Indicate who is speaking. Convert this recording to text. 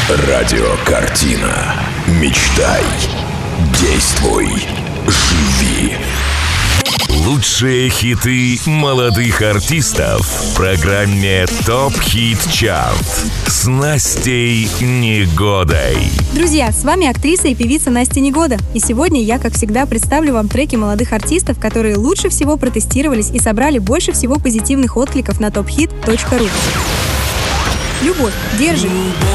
Speaker 1: Радиокартина. Мечтай, действуй, живи.
Speaker 2: Лучшие хиты молодых артистов в программе ТОП Хит Чарт с Настей Негодой.
Speaker 3: Друзья, с вами актриса и певица Настя Негода. И сегодня я, как всегда, представлю вам треки молодых артистов, которые лучше всего протестировались и собрали больше всего позитивных откликов на topHit.ru. Любовь, держи.